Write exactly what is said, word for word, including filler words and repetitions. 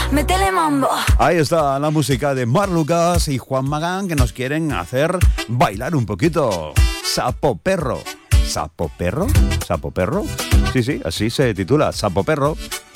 métele mambo. Ahí está la música de Marc Lucas y Juan Magán, que nos quieren hacer bailar un poquito. Sapo Perro. ¿Sapo Perro? ¿Sapo Perro? Sí, sí, así se titula, Sapo Perro.